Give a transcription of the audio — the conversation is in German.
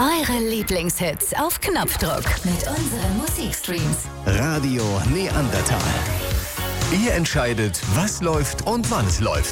Eure Lieblingshits auf Knopfdruck mit unseren Musikstreams. Radio Neandertal. Ihr entscheidet, was läuft und wann es läuft.